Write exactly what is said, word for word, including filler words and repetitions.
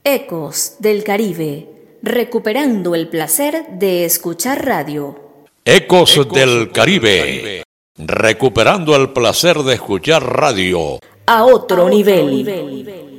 Ecos del Caribe, recuperando el placer de escuchar radio. Ecos, Ecos del Caribe, Caribe, recuperando el placer de escuchar radio. A otro, a otro nivel. nivel.